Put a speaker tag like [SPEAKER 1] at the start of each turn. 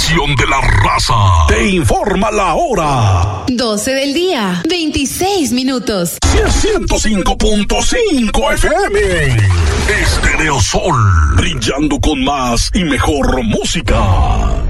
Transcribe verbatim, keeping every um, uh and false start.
[SPEAKER 1] estación de la raza. Te informa la hora.
[SPEAKER 2] doce del día, veintiséis minutos.
[SPEAKER 1] ciento cinco punto cinco F M. Stereo Sol, brillando con más y mejor música.